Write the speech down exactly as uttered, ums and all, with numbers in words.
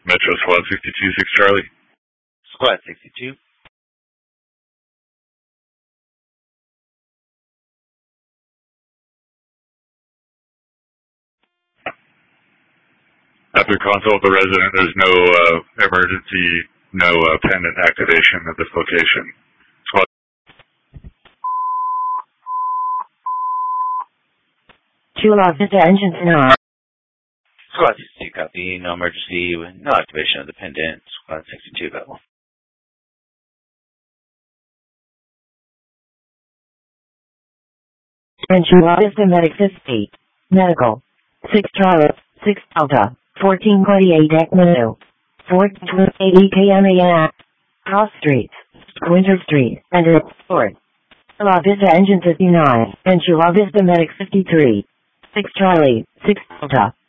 Metro Squad sixty-two, six Charlie. Squad sixty-two. After consult with the resident, there's no uh, emergency, no uh, pendant activation at this location. Squad. Chula Vista engines now. Squad sixty-two, copy. No emergency, no activation of the pendant. Squad sixty-two, go. And Chula Vista Medic fifty. Medical. six Charlie, six Delta, fourteen twenty-eight Ekmanu. fourteen eighty K M A N. Cross Street, Winter Street, and Report. Chula Vista engine fifty-nine, and Chula Vista Medic fifty-three. six Charlie, six Delta,